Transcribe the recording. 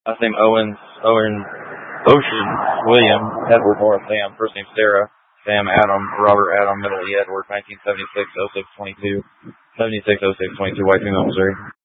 Last name Ocean, William, Edward North, Sam. First name Sarah, Sam Adam, Robert Adam, middle E. Edward, 1976-06-22, 76-06-22, White Female, Missouri.